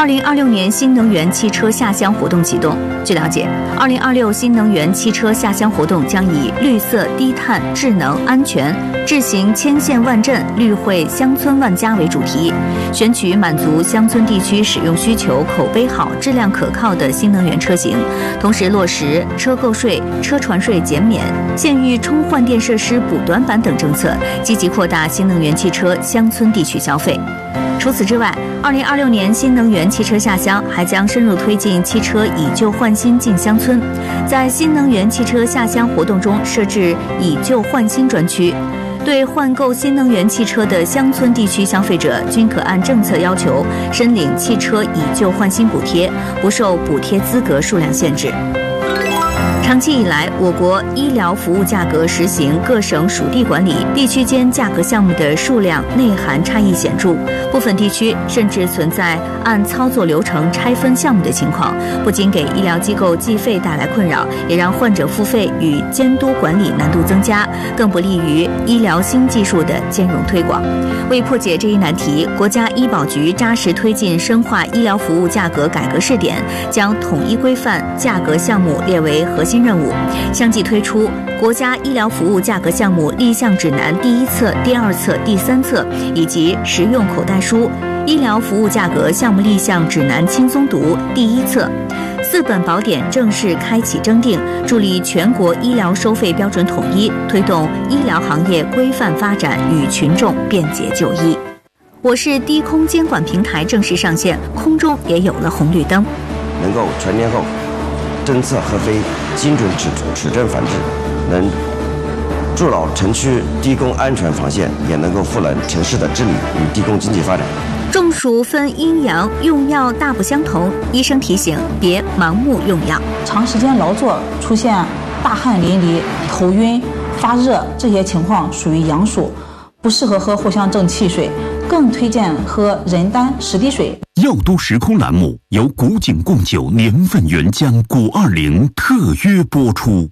2026年新能源汽车下乡活动启动。据了解，2026新能源汽车下乡活动将以绿色、低碳、智能、安全、智行千县万镇、绿惠乡村万家为主题，选取满足乡村地区使用需求、口碑好、质量可靠的新能源车型，同时落实车购税、车船税减免、县域充换电设施补短板等政策，积极扩大新能源汽车乡村地区消费。除此之外，2026年新能源汽车下乡还将深入推进汽车以旧换新进乡村，在新能源汽车下乡活动中设置以旧换新专区，对换购新能源汽车的乡村地区消费者均可按政策要求申领汽车以旧换新补贴，不受补贴资格数量限制。长期以来，我国医疗服务价格实行各省属地管理，地区间价格项目的数量、内涵差异显著，部分地区甚至存在按操作流程拆分项目的情况，不仅给医疗机构计费带来困扰，也让患者付费与监督管理难度增加，更不利于医疗新技术的兼容推广。为破解这一难题，国家医保局扎实推进深化医疗服务价格改革试点，将统一规范价格项目列为核心任务，相继推出国家医疗服务价格项目立项指南第1册、第2册、第3册，以及实用口袋书、医疗服务价格项目立项指南轻松读第1册。4本宝典正式开启征订，助力全国医疗收费标准统一，推动医疗行业规范发展与群众便捷就医。我市低空监管平台正式上线，空中也有了红绿灯， 能够全天候侦测合肥精准指证反制，能筑牢城区低空安全防线，也能够赋能城市的治理与低空经济发展。 中暑分阴阳，用药大不相同，医生提醒别盲目用药。 长时间劳作出现大汗淋漓、头晕、发热，这些情况属于阳暑，不适合喝藿香正气水，更推荐喝人丹实地水。 药都时空栏目由古井贡酒年份原浆古20特约播出。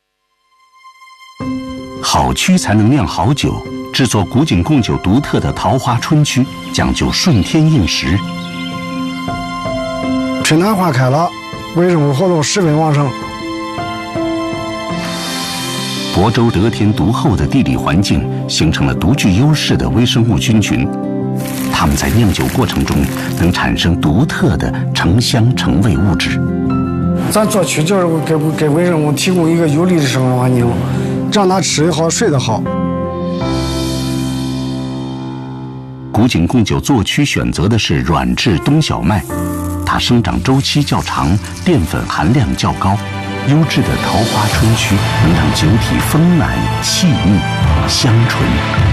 好曲才能酿好酒，制作古井贡酒独特的桃花春曲，讲究顺天应时。 春暖花开了，微生物活动十分旺盛。 亳州得天独厚的地理环境，形成了独具优势的微生物菌群，它们在酿酒过程中能产生独特的成香成味物质。 咱做曲就是给微生物提供一个有利的生活环境，让它吃得好睡得好。 古井贡酒做曲选择的是软质冬小麦，它生长周期较长，淀粉含量较高。优质的桃花春曲能让酒体丰满细腻香醇。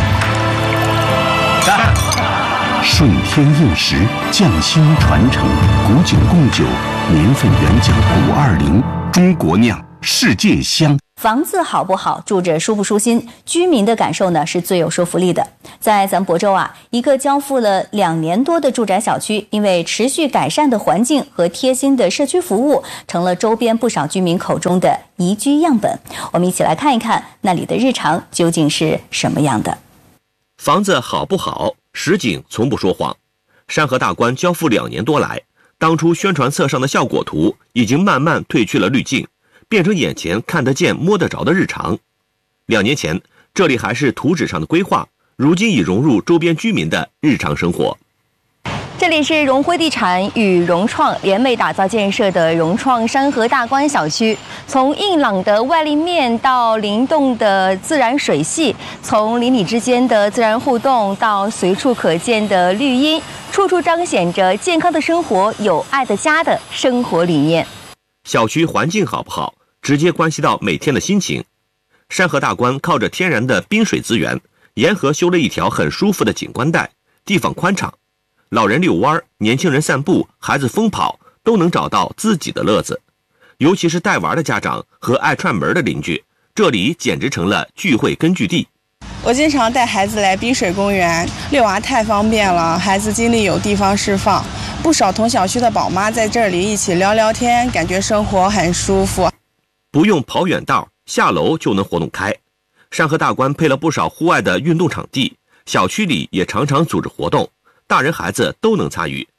顺天应时，匠心传承，古井贡酒年份原浆古20，中国酿，世界香。 房子好不好，住着舒不舒心，居民的感受呢是最有说服力的。在咱亳州一个交付了2年多的住宅小区，因为持续改善的环境和贴心的社区服务，成了周边不少居民口中的宜居样本。我们一起来看一看那里的日常究竟是什么样的。 房子好不好，实景从不说谎。山河大观交付2年多来，当初宣传册上的效果图已经慢慢褪去了滤镜，变成眼前看得见摸得着的日常。2年前这里还是图纸上的规划，如今已融入周边居民的日常生活。 这里是融辉地产与融创联袂打造建设的融创山河大观小区，从硬朗的外立面到灵动的自然水系，从邻里之间的自然互动到随处可见的绿荫，处处彰显着健康的生活、有爱的家的生活理念。 小区环境好不好，直接关系到每天的心情。山河大观靠着天然的滨水资源，沿河修了一条很舒服的景观带，地方宽敞，老人遛弯，年轻人散步，孩子疯跑，都能找到自己的乐子。尤其是带娃的家长和爱串门的邻居，这里简直成了聚会根据地。 我经常带孩子来滨水公园遛娃，太方便了，孩子精力有地方释放。不少同小区的宝妈在这里一起聊聊天，感觉生活很舒服。 不用跑远道，下楼就能活动开。山河大观配了不少户外的运动场地，小区里也常常组织活动，大人孩子都能参与，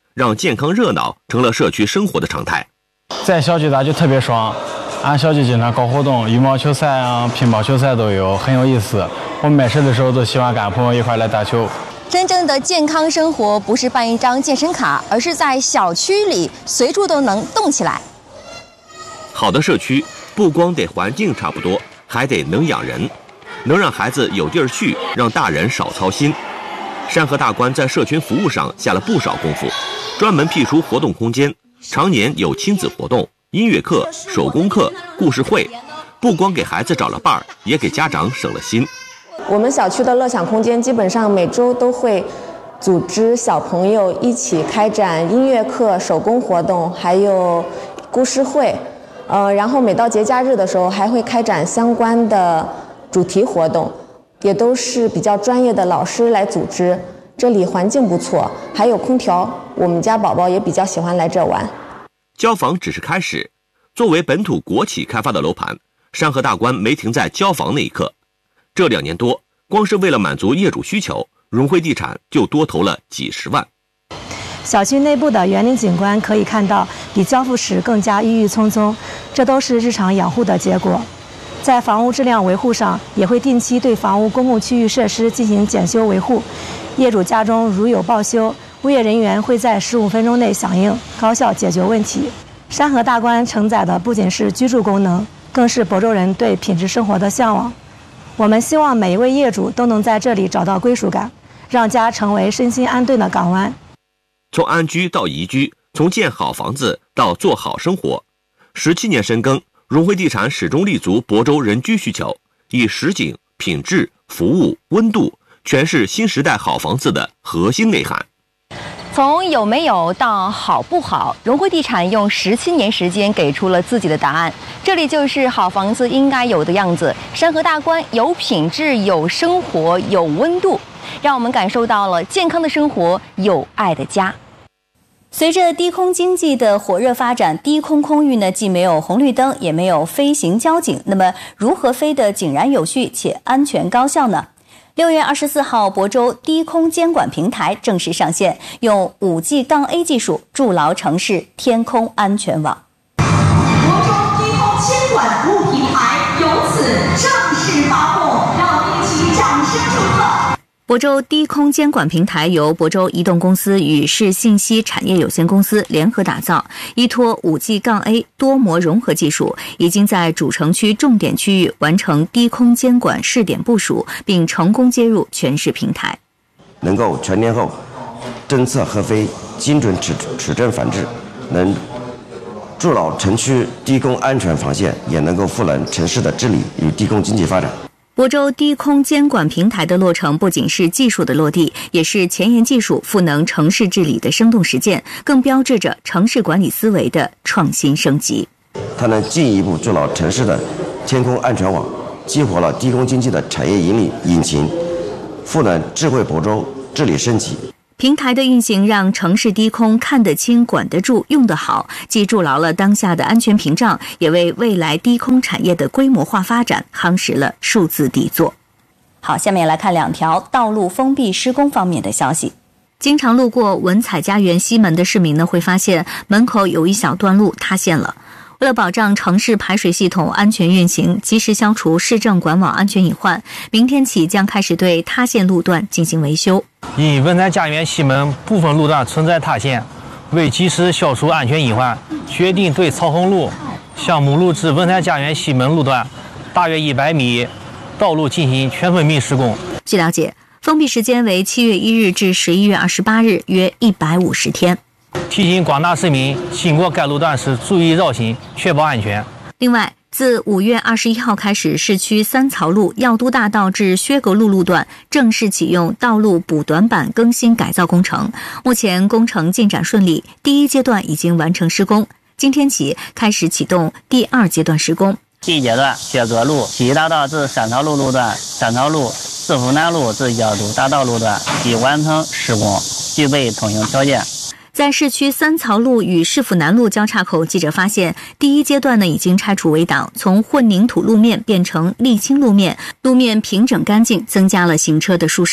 让健康热闹成了社区生活的常态。 在小区咱就特别爽，俺小区经常搞活动，羽毛球赛啊、乒乓球赛都有，很有意思。我们没事的时候都喜欢跟朋友一块来打球。 真正的健康生活不是办一张健身卡，而是在小区里随处都能动起来。 好的社区不光得环境差不多，还得能养人，能让孩子有地儿去，让大人少操心。山河大观在社群服务上下了不少功夫，专门辟出活动空间，常年有亲子活动、音乐课、手工课、故事会，不光给孩子找了伴儿，也给家长省了心。 我们小区的乐享空间基本上每周都会组织小朋友一起开展音乐课、手工活动，还有故事会。然后每到节假日的时候，还会开展相关的主题活动，也都是比较专业的老师来组织。这里环境不错，还有空调，我们家宝宝也比较喜欢来这玩。 交房只是开始，作为本土国企开发的楼盘，山河大观没停在交房那一刻。这2年多，光是为了满足业主需求，荣辉地产就多投了几十万。 小区内部的园林景观可以看到，比交付时更加郁郁葱葱，这都是日常养护的结果。在房屋质量维护上，也会定期对房屋公共区域设施进行检修维护。业主家中如有报修，物业人员会在15分钟内响应，高效解决问题。山河大观承载的不仅是居住功能，更是亳州人对品质生活的向往。我们希望每一位业主都能在这里找到归属感，让家成为身心安顿的港湾。 从安居到宜居，从建好房子到做好生活，17年深耕，荣辉地产始终立足亳州人居需求，以实景、品质、服务、温度诠释新时代好房子的核心内涵。 从有没有到好不好，荣辉地产用17年时间给出了自己的答案。这里就是好房子应该有的样子，山河大观有品质、有生活、有温度，让我们感受到了健康的生活，有爱的家。 随着低空经济的火热发展，低空空域呢既没有红绿灯，也没有飞行交警，那么如何飞得井然有序且安全高效呢？6月24号，亳州低空监管平台正式上线，用5G-A 技术筑牢城市天空安全网。 亳州低空监管服务平台由此正式发布，让我们一起掌声祝贺。 亳州低空监管平台由亳州移动公司与市信息产业有限公司联合打造，依托 5G-A 多模融合技术，已经在主城区重点区域完成低空监管试点部署，并成功接入全市平台， 能够全天候侦测核飞、精准指证反制，能筑牢城区低空安全防线，也能够赋能城市的治理与低空经济发展。 亳州低空监管平台的落成，不仅是技术的落地，也是前沿技术赋能城市治理的生动实践，更标志着城市管理思维的创新升级。 它能进一步筑牢城市的天空安全网，激活了低空经济的产业引擎，赋能智慧亳州治理升级。 平台的运行让城市低空看得清、管得住、用得好，既筑牢了当下的安全屏障，也为未来低空产业的规模化发展夯实了数字底座。好，下面来看2条道路封闭施工方面的消息。经常路过文采家园西门的市民呢，会发现门口有一小段路塌陷了。为了保障城市排水系统安全运行，及时消除市政管网安全隐患，明天起将开始对塌陷路段进行维修。 因文采家园西门部分路段存在塌陷，为及时消除安全隐患，决定对曹洪路、项目路至文采家园西门路段大约100米道路进行全封闭施工。 据了解，封闭时间为7月1日至11月28日，约150天。 提醒广大市民经过该路段时注意绕行，确保安全。 另外，自5月21号开始，市区三曹路、药都大道至薛格路路段正式启用道路补短板更新改造工程。目前工程进展顺利，第1阶段已经完成施工，今天起开始启动第2阶段施工。 第1阶段，薛格路、起义大道至三曹路路段、三曹路、市府南路至药都大道路段已完成施工，具备通行条件。 在市区三曹路与市府南路交叉口，记者发现第1阶段呢已经拆除围挡，从混凝土路面变成沥青路面，路面平整干净，增加了行车的舒适度。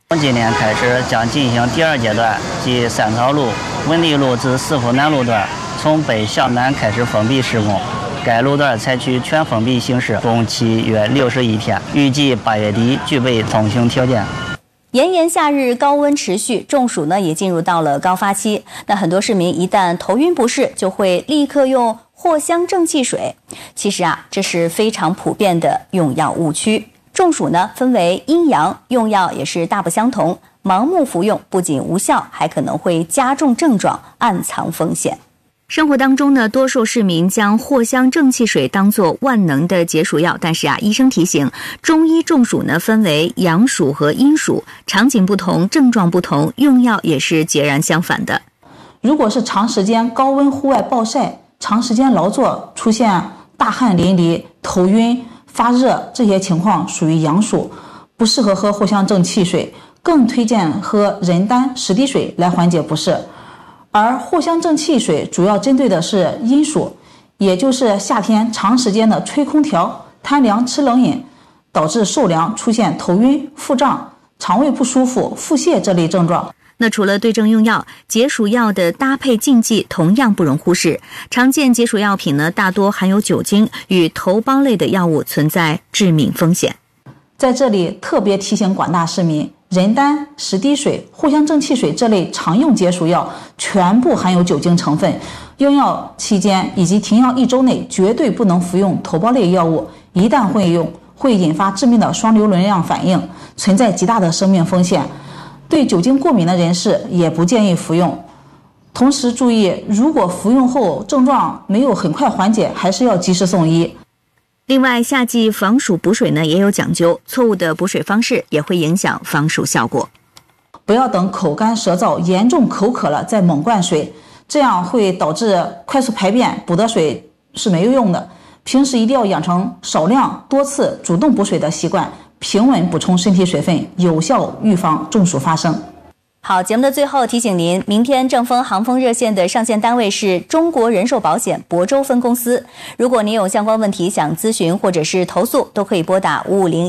从今年开始将进行第2阶段，即三草路、文理路至四福南路段从北向南开始封闭施工。该路段采取全封闭形式，工期约61天，预计8月底具备通行条件。 炎炎夏日，高温持续，中暑呢也进入到了高发期。那很多市民一旦头晕不适，就会立刻用藿香正气水。其实啊，这是非常普遍的用药误区。中暑呢分为阴阳，用药也是大不相同。盲目服用不仅无效，还可能会加重症状，暗藏风险。生活当中呢，多数市民将藿香正气水当作万能的解暑药，但是啊，医生提醒，中医中暑呢分为阳暑和阴暑，场景不同，症状不同，用药也是截然相反的。 如果是长时间高温户外暴晒，长时间劳作，出现大汗淋漓、头晕、发热这些情况属于阳暑，不适合喝藿香正气水，更推荐喝人丹、石滴水来缓解不适。而藿香正气水主要针对的是阴暑，也就是夏天长时间的吹空调、贪凉吃冷饮，导致受凉，出现头晕、腹胀、肠胃不舒服、腹泻这类症状。 那除了对症用药，解暑药的搭配禁忌同样不容忽视。常见解暑药品呢，大多含有酒精，与头孢类的药物存在致命风险。 在这里特别提醒广大市民，人丹、石滴水、藿香正气水这类常用解暑药全部含有酒精成分，用药期间以及停药1周内绝对不能服用头孢类药物，一旦混用会引发致命的双硫能量反应，存在极大的生命风险。对酒精过敏的人士也不建议服用。同时注意，如果服用后症状没有很快缓解，还是要及时送医。 另外，夏季防暑补水呢也有讲究，错误的补水方式也会影响防暑效果。 不要等口干舌燥、严重口渴了再猛灌水，这样会导致快速排便，补的水是没有用的。平时一定要养成少量多次主动补水的习惯，平稳补充身体水分，有效预防中暑发生。 好，节目的最后提醒您，明天正风航风热线的上线单位是中国人寿保险亳州分公司。如果您有相关问题想咨询或者是投诉，都可以拨打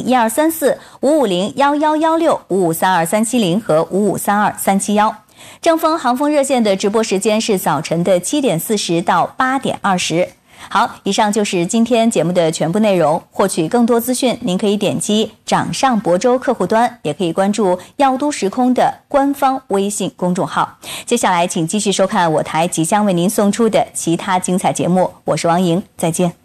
550-1234、550-1116、5532370和5532371。正风航风热线的直播时间是早晨的7点40到8点20。好，以上就是今天节目的全部内容。获取更多资讯，您可以点击掌上亳州客户端，也可以关注药都时空的官方微信公众号。接下来请继续收看我台即将为您送出的其他精彩节目。我是王莹，再见。